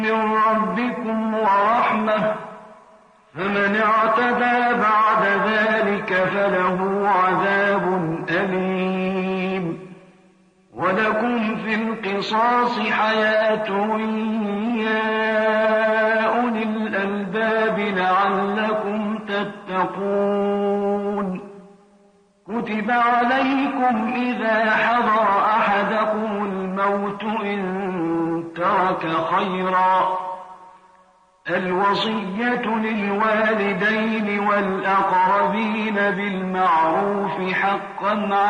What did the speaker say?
من ربكم ورحمة، فمن اعتدى بعد ذلك فله عذاب أليم. ولكم في القصاص حياة يا أولي الألباب لعلكم تتقون. كتب عليكم إذا حضر أحدكم الموت إن ترك خيرا الوصية للوالدين والأقربين بالمعروف حقا